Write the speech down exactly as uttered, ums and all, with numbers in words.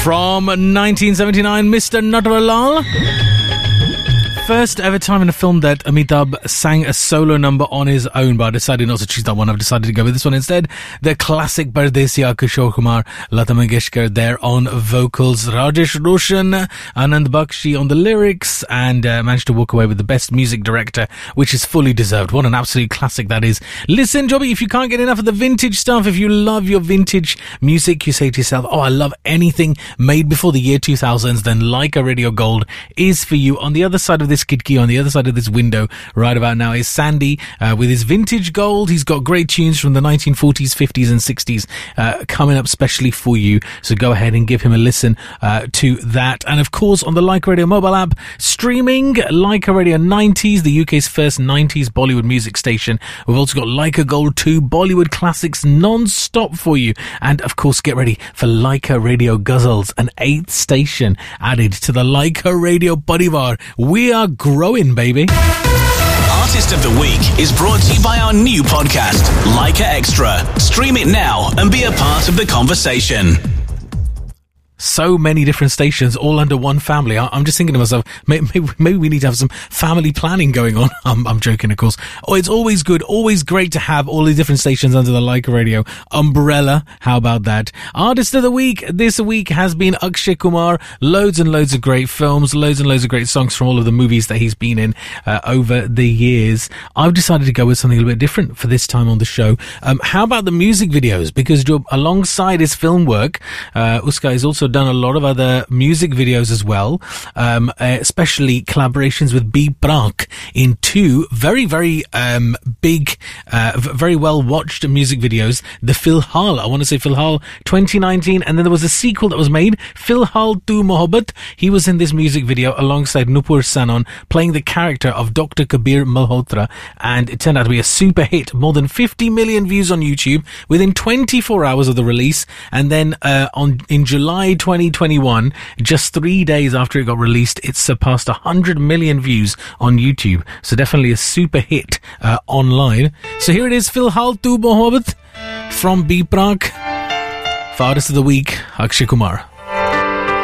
From nineteen seventy-nine, Mister Natwarlal. First ever time in a film that Amitabh sang a solo number on his own, but I decided not to choose that one. I've decided to go with this one instead. The classic Pardesiya Kishore Kumar, Lata Mangeshkar there on vocals, Rajesh Roshan, Anand Bakshi on the lyrics, and uh, managed to walk away with the best music director, which is fully deserved. What an absolute classic that is. Listen, Jobby, if you can't get enough of the vintage stuff, if you love your vintage music, you say to yourself, oh, I love anything made before the year two thousands, then Leica Radio Gold is for you. On the other side of this Kidki, on the other side of this window right about now is Sandy uh, with his vintage gold. He's got great tunes from the nineteen forties, fifties and sixties uh, coming up specially for you, so go ahead and give him a listen uh, to that. And of course on the Leica Radio mobile app, streaming Leica Radio nineties, the U K's first nineties Bollywood music station. We've also got Leica Gold two, Bollywood classics non-stop for you. And of course get ready for Leica Radio Ghazals, an eighth station added to the Leica Radio Parivar. We are growing, baby. Artist of the Week is brought to you by our new podcast, Leica Extra. Stream it now and be a part of the conversation. So many different stations all under one family. I, I'm just thinking to myself, maybe, maybe, maybe we need to have some family planning going on. I'm, I'm joking, of course. Oh, it's always good, always great to have all these different stations under the Leica Radio umbrella. How about that? Artist of the Week this week has been Akshay Kumar. Loads and loads of great films, loads and loads of great songs from all of the movies that he's been in uh, over the years. I've decided to go with something a little bit different for this time on the show. Um, how about the music videos? Because alongside his film work, uh, Uska is also done a lot of other music videos as well, um, uh, especially collaborations with B. Prak in two very, very um, big, uh, v- very well watched music videos. The Filhal, I want to say Filhal twenty nineteen, and then there was a sequel that was made, Filhal Tu Mohabbat. He was in this music video alongside Nupur Sanon, playing the character of Doctor Kabir Malhotra, and it turned out to be a super hit. More than fifty million views on YouTube within twenty-four hours of the release, and then uh, on in July twenty twenty-one, just three days after it got released, it surpassed one hundred million views on YouTube. So definitely a super hit uh, online. So here it is, Filhal Tu Mohabbat from B. Prak. For Artist of the Week, Akshay Kumar.